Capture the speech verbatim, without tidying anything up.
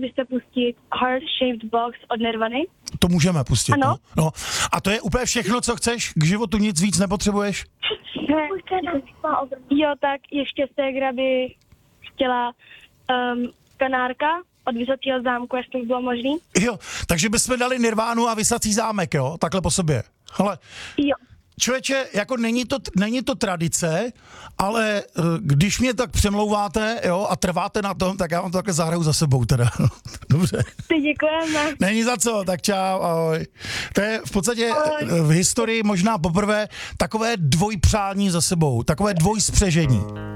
byste pustit Heart Shaped Box od Nirvany? To můžeme pustit. Ano. No. No. A to je úplně všechno, co chceš? K životu nic víc nepotřebuješ? Ne. Jo, tak ještě Segra by chtěla um, Kanárka od Vysokého zámku, jestli by bylo možný. Jo, takže bychom dali Nirvánu a Visací zámek, jo? Takhle po sobě. Ale Jo. člověče, jako není to, není to tradice, ale uh, když mě tak přemlouváte, jo, a trváte na tom, tak já vám to takhle zahraju za sebou teda. Dobře. Ty děkujeme. Není za co, tak čau, ahoj. To je v podstatě Ahoj. v historii možná poprvé takové dvojpřání za sebou, takové dvojspřežení.